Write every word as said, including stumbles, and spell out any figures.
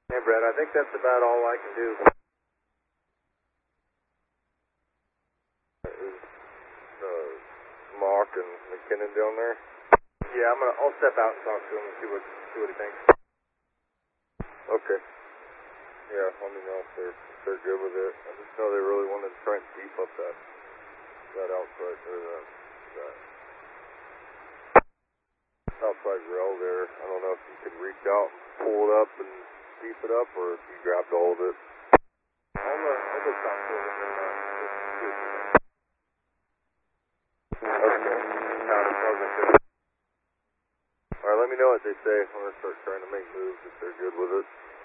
Hey, Brett, I think that's about all I can do. Is uh, Mock and McKinnon down there? Yeah, I'm gonna. I'll step out and talk to him and see what see what he thinks. Okay. Yeah, let me know if they're if they're good with it. I just know they really wanted to try and beef up that that outside or that that outside rail there. I don't know if you could reach out and pull it up and beef it up, or if you grabbed all of it. I'll uh, I'll go talk to him and then uh, see what he thinks. Okay. Got it. Sounds like it. All right, let me know what they say. I'm gonna start trying to make moves if they're good with it.